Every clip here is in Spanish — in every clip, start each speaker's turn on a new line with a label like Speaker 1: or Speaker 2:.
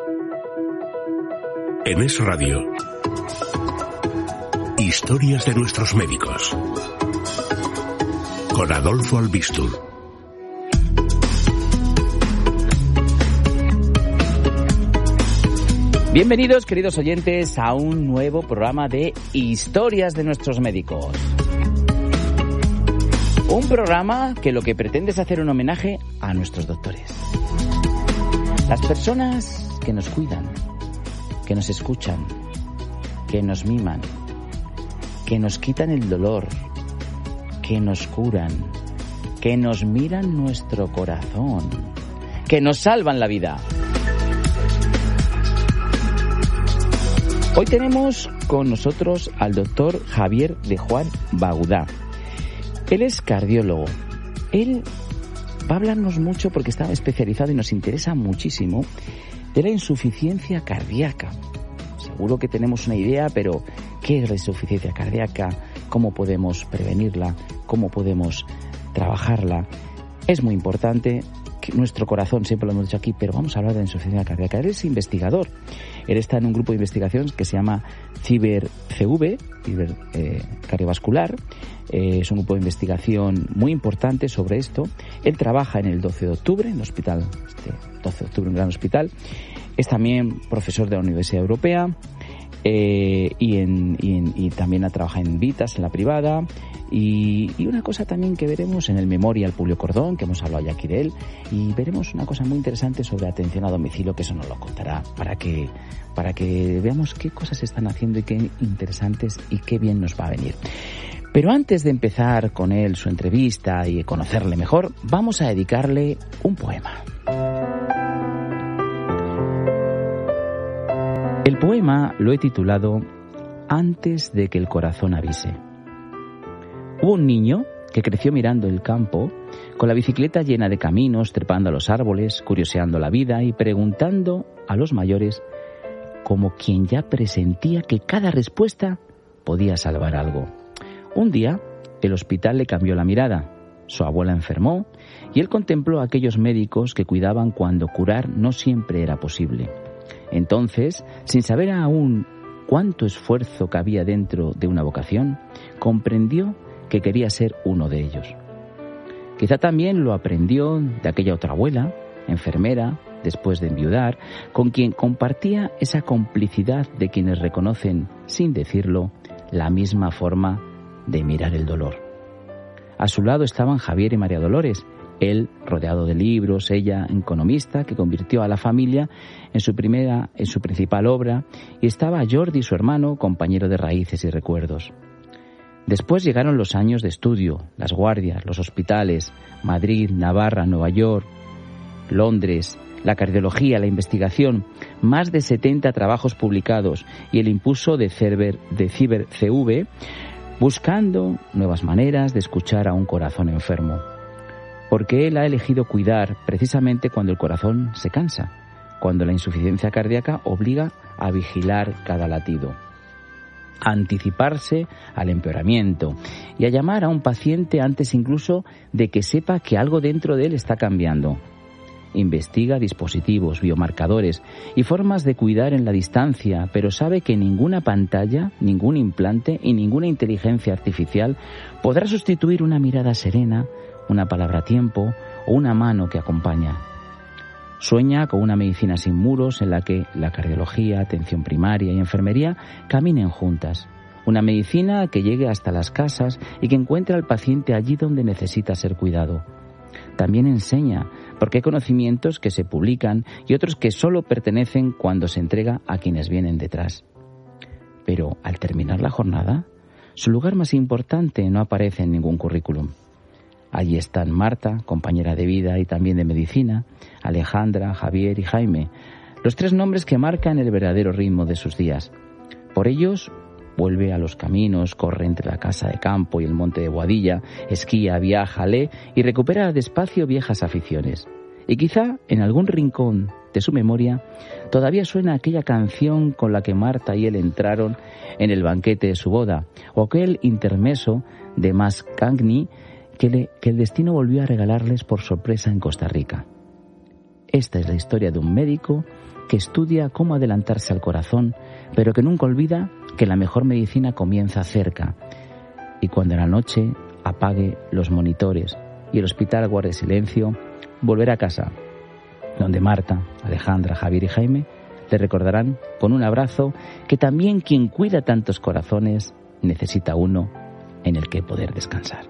Speaker 1: En Es Radio, historias de nuestros médicos, con Adolfo Albistur.
Speaker 2: Bienvenidos, queridos oyentes, a un nuevo programa de Historias de nuestros médicos. Un programa que lo que pretende es hacer un homenaje a nuestros doctores. Las personas que nos cuidan, que nos escuchan, que nos miman, que nos quitan el dolor, que nos curan, que nos miran nuestro corazón, que nos salvan la vida. Hoy tenemos con nosotros al doctor Javier de Juan Baudá. Él es cardiólogo. Él va a hablarnos mucho porque está especializado y nos interesa muchísimo de la insuficiencia cardíaca. Seguro que tenemos una idea, pero ¿qué es la insuficiencia cardíaca? ¿Cómo podemos prevenirla? ¿Cómo podemos trabajarla? Es muy importante. Nuestro corazón, siempre lo hemos dicho aquí, pero vamos a hablar de la insuficiencia cardíaca. Él es investigador. Él está en un grupo de investigación que se llama CIBER-CV, cardiovascular. Es un grupo de investigación muy importante sobre esto. Él trabaja en el 12 de octubre, en el hospital, 12 de octubre, un gran hospital. Es también profesor de la Universidad Europea y también ha trabajado en Vitas, en la privada. Y una cosa también que veremos en el Memorial Publio Cordón, que hemos hablado ya aquí de él, y veremos una cosa muy interesante sobre atención a domicilio, que eso nos lo contará, para que veamos qué cosas se están haciendo y qué interesantes y qué bien nos va a venir. Pero antes de empezar con él su entrevista y conocerle mejor, vamos a dedicarle un poema. El poema lo he titulado Antes de que el corazón avise. Hubo un niño que creció mirando el campo, con la bicicleta llena de caminos, trepando a los árboles, curioseando la vida y preguntando a los mayores, como quien ya presentía que cada respuesta podía salvar algo. Un día, el hospital le cambió la mirada. Su abuela enfermó y él contempló a aquellos médicos que cuidaban cuando curar no siempre era posible. Entonces, sin saber aún cuánto esfuerzo cabía dentro de una vocación, comprendió que quería ser uno de ellos. Quizá también lo aprendió de aquella otra abuela, enfermera, después de enviudar, con quien compartía esa complicidad de quienes reconocen, sin decirlo, la misma forma de mirar el dolor. A su lado estaban Javier y María Dolores, él rodeado de libros, ella economista, que convirtió a la familia en su principal obra, y estaba Jordi, su hermano, compañero de raíces y recuerdos. Después llegaron los años de estudio, las guardias, los hospitales, Madrid, Navarra, Nueva York, Londres, la cardiología, la investigación, más de 70 trabajos publicados y el impulso de CIBER-CV, buscando nuevas maneras de escuchar a un corazón enfermo. Porque él ha elegido cuidar precisamente cuando el corazón se cansa, cuando la insuficiencia cardíaca obliga a vigilar cada latido, a anticiparse al empeoramiento y a llamar a un paciente antes incluso de que sepa que algo dentro de él está cambiando. Investiga dispositivos, biomarcadores y formas de cuidar en la distancia, pero sabe que ninguna pantalla, ningún implante y ninguna inteligencia artificial podrá sustituir una mirada serena, una palabra a tiempo o una mano que acompaña. Sueña con una medicina sin muros en la que la cardiología, atención primaria y enfermería caminen juntas. Una medicina que llegue hasta las casas y que encuentre al paciente allí donde necesita ser cuidado. También enseña, porque hay conocimientos que se publican y otros que solo pertenecen cuando se entrega a quienes vienen detrás. Pero al terminar la jornada, su lugar más importante no aparece en ningún currículum. Allí están Marta, compañera de vida y también de medicina, Alejandra, Javier y Jaime, los tres nombres que marcan el verdadero ritmo de sus días. Por ellos, vuelve a los caminos, corre entre la casa de campo y el monte de Boadilla, esquía, viaja, lee y recupera despacio viejas aficiones. Y quizá en algún rincón de su memoria todavía suena aquella canción con la que Marta y él entraron en el banquete de su boda, o aquel intermeso de Mascagni que el destino volvió a regalarles por sorpresa en Costa Rica. Esta es la historia de un médico que estudia cómo adelantarse al corazón, pero que nunca olvida que la mejor medicina comienza cerca. Y cuando en la noche apague los monitores y el hospital guarde silencio, volverá a casa, donde Marta, Alejandra, Javier y Jaime le recordarán con un abrazo que también quien cuida tantos corazones necesita uno en el que poder descansar.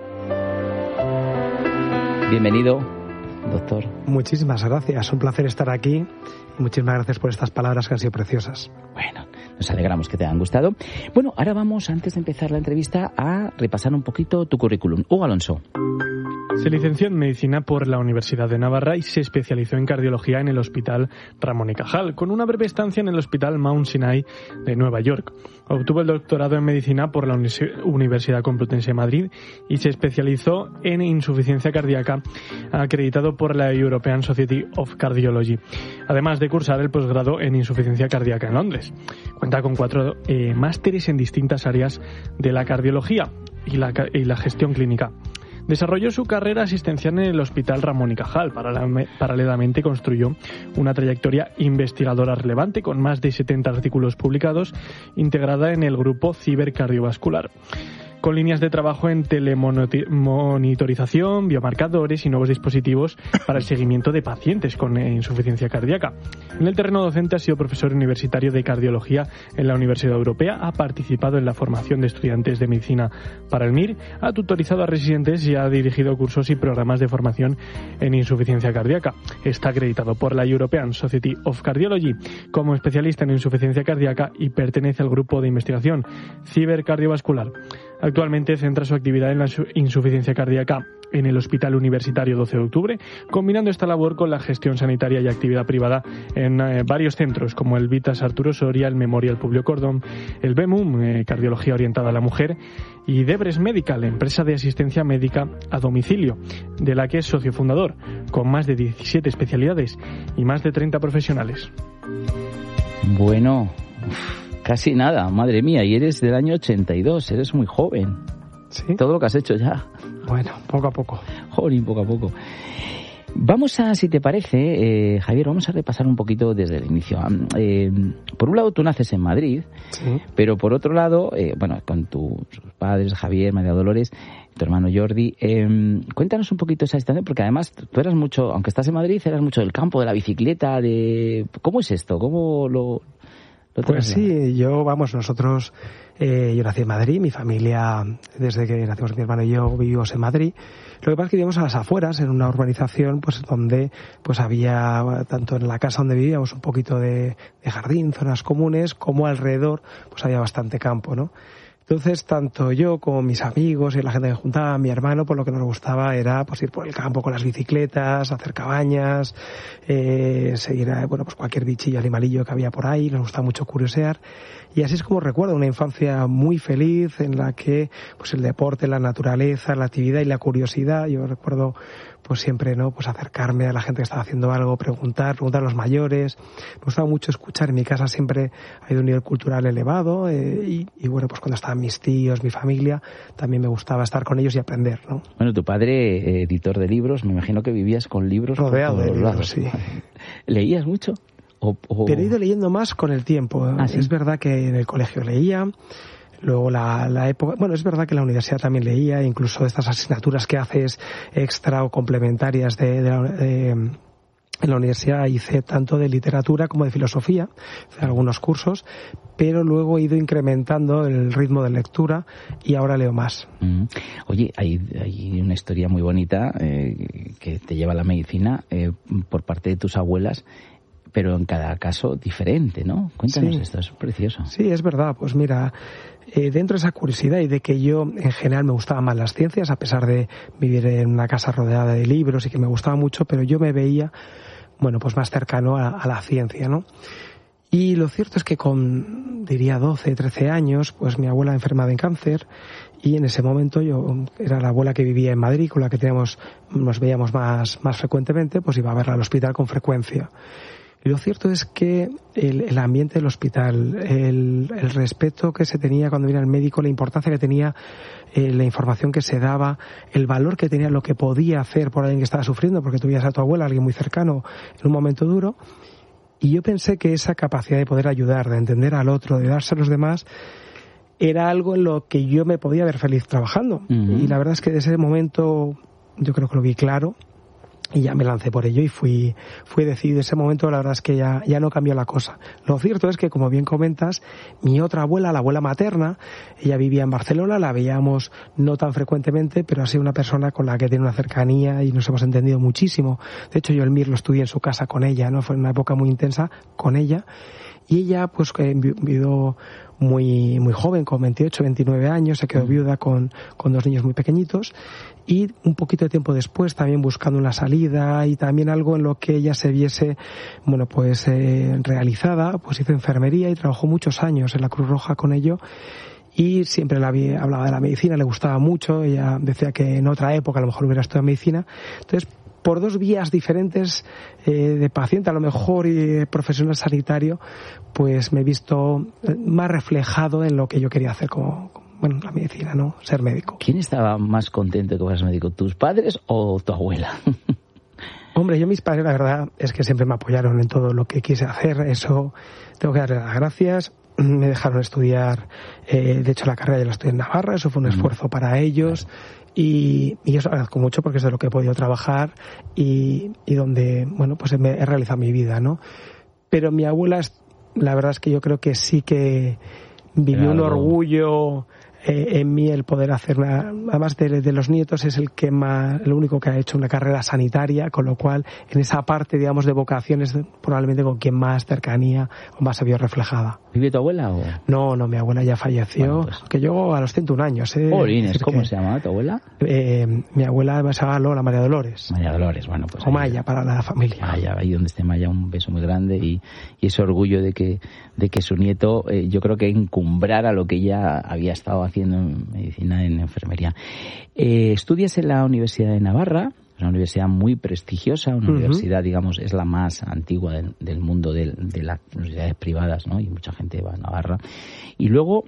Speaker 2: Bienvenido, doctor.
Speaker 3: Muchísimas gracias, un placer estar aquí y muchísimas gracias por estas palabras que han sido preciosas.
Speaker 2: Bueno, nos alegramos que te hayan gustado. Bueno, ahora vamos, antes de empezar la entrevista, a repasar un poquito tu currículum. Hugo Alonso.
Speaker 4: Se licenció en Medicina por la Universidad de Navarra y se especializó en cardiología en el Hospital Ramón y Cajal, con una breve estancia en el Hospital Mount Sinai de Nueva York. Obtuvo el doctorado en Medicina por la Universidad Complutense de Madrid y se especializó en insuficiencia cardíaca, acreditado por la European Society of Cardiology, además de cursar el posgrado en insuficiencia cardíaca en Londres. Cuenta con 4 másteres en distintas áreas de la cardiología y la gestión clínica. Desarrolló su carrera asistencial en el Hospital Ramón y Cajal. Paralelamente construyó una trayectoria investigadora relevante con más de 70 artículos publicados, integrada en el grupo Cibercardiovascular, con líneas de trabajo en telemonitorización, biomarcadores y nuevos dispositivos para el seguimiento de pacientes con insuficiencia cardíaca. En el terreno docente ha sido profesor universitario de cardiología en la Universidad Europea, ha participado en la formación de estudiantes de medicina para el MIR, ha tutorizado a residentes y ha dirigido cursos y programas de formación en insuficiencia cardíaca. Está acreditado por la European Society of Cardiology como especialista en insuficiencia cardíaca y pertenece al grupo de investigación Cibercardiovascular. Actualmente centra su actividad en la insuficiencia cardíaca en el Hospital Universitario 12 de Octubre, combinando esta labor con la gestión sanitaria y actividad privada en varios centros, como el Vitas Arturo Soria, el Memorial Publio Cordón, el BEMUM, Cardiología Orientada a la Mujer, y Debres Medical, empresa de asistencia médica a domicilio, de la que es socio fundador, con más de 17 especialidades y más de 30 profesionales.
Speaker 2: Bueno, casi nada, madre mía, y eres del año 82, eres muy joven.
Speaker 3: ¿Sí?
Speaker 2: Todo lo que has hecho ya.
Speaker 3: Bueno, poco a poco.
Speaker 2: Jolín, poco a poco. Vamos a, si te parece, Javier, vamos a repasar un poquito desde el inicio. Por un lado, tú naces en Madrid,
Speaker 3: Sí.
Speaker 2: pero por otro lado, bueno, con tus padres, Javier, María Dolores, tu hermano Jordi, cuéntanos un poquito esa historia, porque además tú eras mucho, aunque estás en Madrid, eras mucho del campo, de la bicicleta, de... ¿Cómo es esto? ¿Cómo lo
Speaker 3: Pues sí, nosotros, yo nací en Madrid, mi familia, desde que nacimos mi hermano y yo, vivimos en Madrid. Lo que pasa es que vivíamos a las afueras, en una urbanización, pues donde pues había, tanto en la casa donde vivíamos, un poquito de jardín, zonas comunes, como alrededor, pues había bastante campo, ¿no? Entonces, tanto yo como mis amigos y la gente que juntaba, mi hermano, pues lo que nos gustaba era pues ir por el campo con las bicicletas, hacer cabañas, seguir pues cualquier bichillo, animalillo que había por ahí, nos gustaba mucho curiosear. Y así es como recuerdo una infancia muy feliz en la que pues el deporte, la naturaleza, la actividad y la curiosidad, yo recuerdo pues siempre, ¿no? Pues acercarme a la gente que estaba haciendo algo, preguntar a los mayores. Me gustaba mucho escuchar. En mi casa siempre ha habido un nivel cultural elevado y bueno, pues cuando estaban mis tíos, mi familia, también me gustaba estar con ellos y aprender, ¿no?
Speaker 2: Bueno, tu padre, editor de libros, me imagino que vivías con libros
Speaker 3: rodeado
Speaker 2: por
Speaker 3: de
Speaker 2: todos
Speaker 3: libros,
Speaker 2: lados.
Speaker 3: sí.
Speaker 2: ¿Leías mucho?
Speaker 3: Pero he ido leyendo más con el tiempo.
Speaker 2: ¿Ah, sí?
Speaker 3: Es verdad que en el colegio leía. Luego la época, bueno, es verdad que en la universidad también leía, incluso estas asignaturas que haces extra o complementarias en la universidad hice tanto de literatura como de filosofía, hice algunos cursos, pero luego he ido incrementando el ritmo de lectura y ahora leo más.
Speaker 2: Oye, hay una historia muy bonita que te lleva a la medicina por parte de tus abuelas, pero en cada caso diferente, ¿no? Cuéntanos esto, es precioso.
Speaker 3: Sí, es verdad. Pues mira, dentro de esa curiosidad y de que yo en general me gustaban más las ciencias, a pesar de vivir en una casa rodeada de libros y que me gustaba mucho, pero yo me veía, bueno, pues más cercano a la ciencia, ¿no? Y lo cierto es que con, diría, 12, 13 años, pues mi abuela enfermaba en cáncer y en ese momento yo era la abuela que vivía en Madrid, con la que nos veíamos más frecuentemente, pues iba a verla al hospital con frecuencia. Y lo cierto es que el ambiente del hospital, el respeto que se tenía cuando venía el médico, la importancia que tenía, la información que se daba, el valor que tenía lo que podía hacer por alguien que estaba sufriendo, porque tú veías a tu abuela, alguien muy cercano, en un momento duro, Y yo pensé que esa capacidad de poder ayudar, de entender al otro, de darse a los demás, era algo en lo que yo me podía ver feliz trabajando. Uh-huh. Y la verdad es que desde ese momento yo creo que lo vi claro y ya me lancé por ello y fui decidido. Ese momento la verdad es que ya no cambió la cosa. Lo cierto es que, como bien comentas, mi otra abuela, la abuela materna, ella vivía en Barcelona, la veíamos no tan frecuentemente, pero ha sido una persona con la que tiene una cercanía y nos hemos entendido muchísimo. De hecho, yo el MIR lo estudié en su casa con ella, ¿no? Fue una época muy intensa con ella. Y ella, pues, vivió muy joven, con 28, 29 años, se quedó viuda con 2 niños muy pequeñitos, y un poquito de tiempo después, también buscando una salida y también algo en lo que ella se viese, bueno, pues, realizada, pues hizo enfermería y trabajó muchos años en la Cruz Roja con ello. Y siempre hablaba de la medicina, le gustaba mucho, ella decía que en otra época a lo mejor hubiera estudiado medicina. Entonces, por 2 vías diferentes de paciente, a lo mejor, y profesional sanitario, pues me he visto más reflejado en lo que yo quería hacer como la medicina, ¿no? Ser médico.
Speaker 2: ¿Quién estaba más contento de que fueras médico, tus padres o tu abuela?
Speaker 3: Hombre, mis padres, la verdad, es que siempre me apoyaron en todo lo que quise hacer. Eso tengo que darle las gracias. Me dejaron estudiar, de hecho la carrera ya la estudié en Navarra, eso fue un esfuerzo para ellos. Claro. Y yo os agradezco mucho porque es de lo que he podido trabajar y donde, bueno, pues he realizado mi vida, ¿no? Pero mi abuela, la verdad es que yo creo que sí que vivió un orgullo en mí el poder hacer además de los nietos, es el único que ha hecho una carrera sanitaria, con lo cual en esa parte, digamos, de vocaciones, probablemente con quien más cercanía o más se vio reflejada.
Speaker 2: ¿Vive tu abuela o...?
Speaker 3: No, mi abuela ya falleció, bueno, pues, que yo a los 101 años.
Speaker 2: Polines, ¿cómo se llamaba tu abuela?
Speaker 3: Mi abuela se llama Lola María Dolores.
Speaker 2: María Dolores, bueno, pues...
Speaker 3: O Maya, para la familia.
Speaker 2: Maya, ahí donde esté Maya, un beso muy grande y ese orgullo de que su nieto, yo creo que encumbrara lo que ella había estado haciendo en medicina, en enfermería. Estudias en la Universidad de Navarra, una universidad muy prestigiosa, una universidad, digamos, es la más antigua del mundo de las universidades privadas, ¿no? Y mucha gente va a Navarra. Y luego,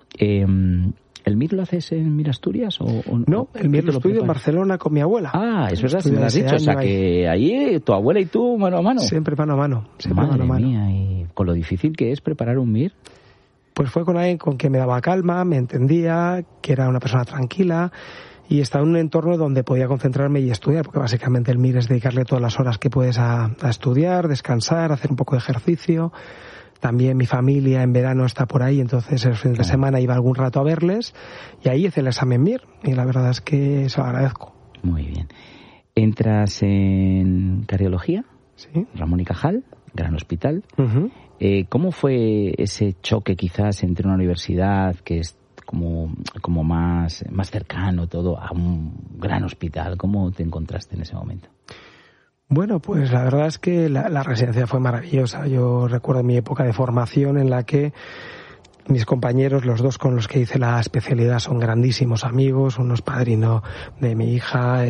Speaker 2: ¿el MIR lo haces en MIR Asturias?
Speaker 3: No, el MIR lo estudio en Barcelona con mi abuela.
Speaker 2: Ah, es verdad, me lo has dicho. O sea, que ahí tu abuela y tú mano a mano.
Speaker 3: Siempre mano a mano.
Speaker 2: Madre mía, y con lo difícil que es preparar un MIR.
Speaker 3: Pues fue con alguien con quien me daba calma, me entendía, que era una persona tranquila y estaba en un entorno donde podía concentrarme y estudiar, porque básicamente el MIR es dedicarle todas las horas que puedes a estudiar, descansar, hacer un poco de ejercicio. También mi familia en verano está por ahí, entonces el fin de semana iba algún rato a verles y ahí hice el examen MIR y la verdad es que se lo agradezco.
Speaker 2: Muy bien. ¿Entras en cardiología?
Speaker 3: Sí.
Speaker 2: Ramón y Cajal, gran hospital.
Speaker 3: Uh-huh.
Speaker 2: ¿Cómo fue ese choque quizás entre una universidad que es como más cercano todo a un gran hospital? ¿Cómo te encontraste en ese momento?
Speaker 3: Bueno, pues la verdad es que la residencia fue maravillosa. Yo recuerdo mi época de formación en la que mis compañeros, los 2 con los que hice la especialidad, son grandísimos amigos, uno es padrino de mi hija,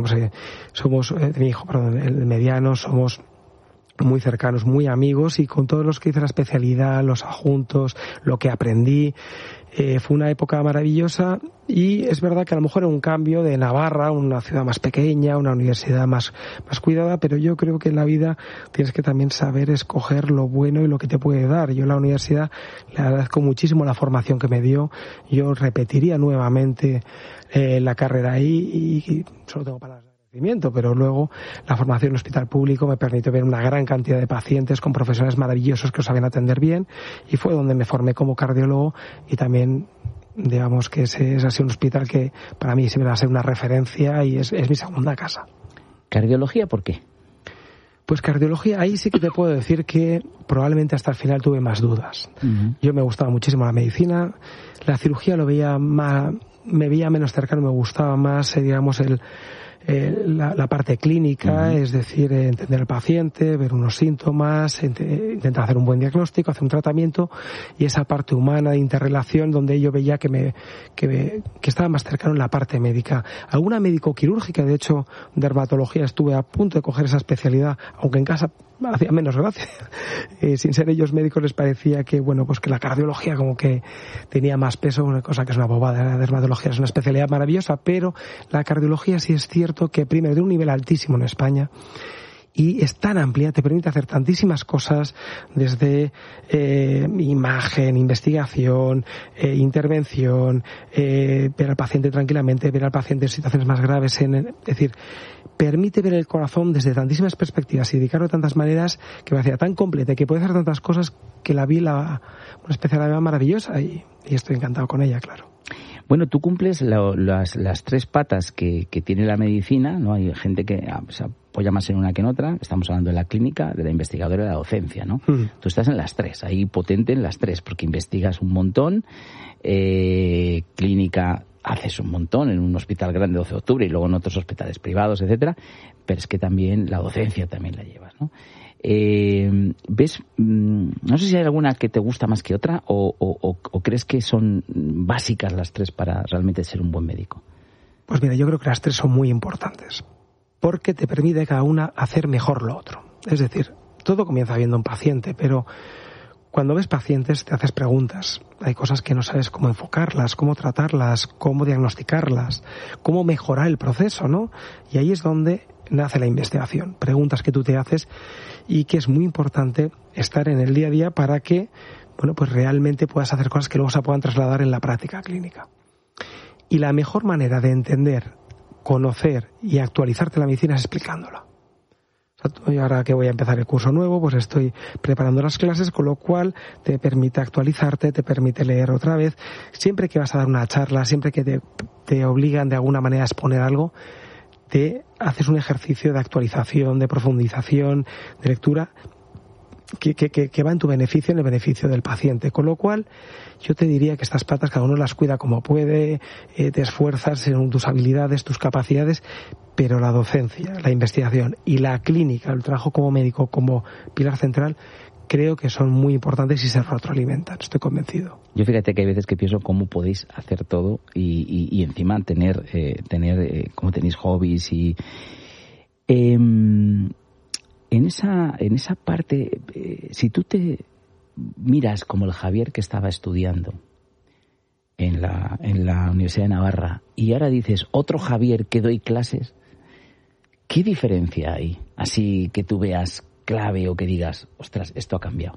Speaker 3: somos, de mi hijo, perdón, el mediano, somos muy cercanos, muy amigos, y con todos los que hice la especialidad, los adjuntos, lo que aprendí, fue una época maravillosa. Y es verdad que a lo mejor era un cambio de Navarra, una ciudad más pequeña, una universidad más cuidada, pero yo creo que en la vida tienes que también saber escoger lo bueno y lo que te puede dar. Yo en la universidad le agradezco muchísimo la formación que me dio. Yo repetiría nuevamente la carrera ahí y solo tengo palabras de agradecimiento, pero luego la formación en el hospital público me permitió ver una gran cantidad de pacientes con profesionales maravillosos que os sabían atender bien, y fue donde me formé como cardiólogo. Y también, digamos que ese ha sido un hospital que para mí siempre va a ser una referencia y es mi segunda casa.
Speaker 2: ¿Cardiología por qué?
Speaker 3: Pues cardiología, ahí sí que te puedo decir que probablemente hasta el final tuve más dudas. Uh-huh. Yo me gustaba muchísimo la medicina, la cirugía me veía menos cercano, me gustaba más, digamos, la parte clínica, uh-huh. Es decir, entender al paciente, ver unos síntomas, intentar hacer un buen diagnóstico, hacer un tratamiento, y esa parte humana de interrelación donde yo veía que estaba más cercano en la parte médica. Alguna médico-quirúrgica, de hecho, dermatología, estuve a punto de coger esa especialidad, aunque en casa hacía menos gracia. Sin ser ellos médicos les parecía que, bueno, pues que la cardiología como que tenía más peso, una cosa que es una bobada. La dermatología es una especialidad maravillosa, pero la cardiología sí es cierto que primero de un nivel altísimo en España, y es tan amplia, te permite hacer tantísimas cosas, desde imagen, investigación, intervención, ver al paciente tranquilamente, ver al paciente en situaciones más graves, es decir, permite ver el corazón desde tantísimas perspectivas y dedicarlo de tantas maneras que me hacía tan completa y que puede hacer tantas cosas que la vi una especialidad maravillosa y estoy encantado con ella, claro.
Speaker 2: Bueno, tú cumples las tres patas que tiene la medicina, ¿no? Hay gente que se apoya más en una que en otra. Estamos hablando de la clínica, de la investigadora y de la docencia, ¿no? Tú estás en las tres, ahí potente en las tres, porque investigas un montón, clínica haces un montón en un hospital grande 12 de octubre y luego en otros hospitales privados, etcétera, pero es que también la docencia también la llevas, ¿no? ¿Ves? No sé si hay alguna que te gusta más que otra o crees que son básicas las tres para realmente ser un buen médico.
Speaker 3: Pues mira, yo creo que las tres son muy importantes porque te permite cada una hacer mejor lo otro. Es decir, todo comienza viendo un paciente, pero cuando ves pacientes te haces preguntas. Hay cosas que no sabes cómo enfocarlas, cómo tratarlas, cómo diagnosticarlas, cómo mejorar el proceso, ¿no? Y ahí es donde nace la investigación. Preguntas que tú te haces y que es muy importante estar en el día a día para que, bueno, pues realmente puedas hacer cosas que luego se puedan trasladar en la práctica clínica. Y la mejor manera de entender, conocer y actualizarte la medicina es explicándola. Y ahora que voy a empezar el curso nuevo, pues estoy preparando las clases, con lo cual te permite actualizarte, te permite leer otra vez. Siempre que vas a dar una charla, siempre que te obligan de alguna manera a exponer algo, te haces un ejercicio de actualización, de profundización, de lectura, que va en tu beneficio, en el beneficio del paciente. Con lo cual, yo te diría que estas patas cada uno las cuida como puede, te esfuerzas en tus habilidades, tus capacidades, pero la docencia, la investigación y la clínica, el trabajo como médico, como pilar central, creo que son muy importantes y se retroalimentan, estoy convencido.
Speaker 2: Yo fíjate que hay veces que pienso cómo podéis hacer todo y encima tener cómo tenéis hobbies y en esa parte, si tú te miras como el Javier que estaba estudiando en la Universidad de Navarra y ahora dices otro Javier que doy clases, ¿qué diferencia hay? Así que tú veas clave o que digas, ostras, esto ha cambiado.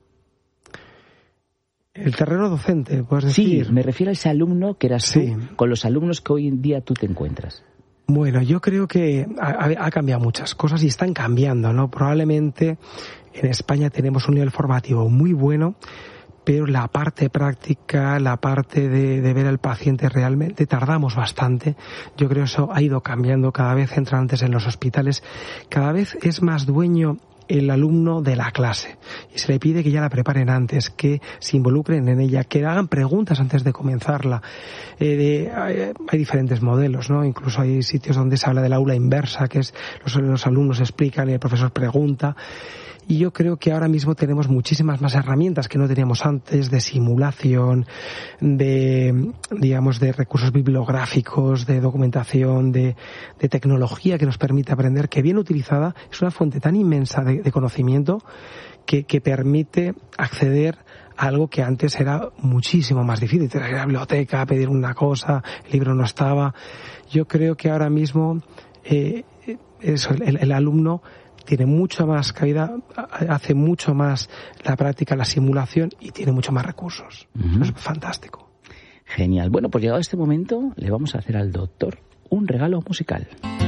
Speaker 3: El terreno docente, puedes decir.
Speaker 2: Sí, me refiero a ese alumno que eras tú, con los alumnos que hoy en día tú te encuentras.
Speaker 3: Bueno, yo creo que ha cambiado muchas cosas y están cambiando, ¿no? Probablemente en España tenemos un nivel formativo muy bueno, pero la parte práctica, la parte de ver al paciente realmente, tardamos bastante. Yo creo que eso ha ido cambiando, cada vez entran antes en los hospitales, cada vez es más dueño el alumno de la clase y se le pide que ya la preparen antes, que se involucren en ella, que hagan preguntas antes de comenzarla. Hay diferentes modelos, ¿no? Incluso hay sitios donde se habla del aula inversa, que es los alumnos explican y el profesor pregunta. Y yo creo que ahora mismo tenemos muchísimas más herramientas que no teníamos antes, de simulación, de recursos bibliográficos, de documentación, de tecnología que nos permite aprender, que bien utilizada es una fuente tan inmensa de conocimiento que permite acceder a algo que antes era muchísimo más difícil. Tener que ir a la biblioteca, pedir una cosa, el libro no estaba. Yo creo que ahora mismo el alumno tiene mucha más cabida, hace mucho más la práctica, la simulación y tiene mucho más recursos. Es fantástico.
Speaker 2: Genial. Bueno, pues llegado este momento le vamos a hacer al doctor un regalo musical.